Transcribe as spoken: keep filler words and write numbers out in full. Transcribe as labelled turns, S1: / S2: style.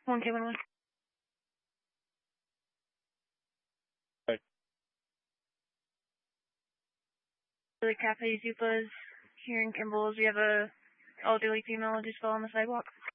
S1: One K one one.
S2: Right.
S1: The Cafe Zupas here in Kimball's. We have a elderly female just fell on the sidewalk.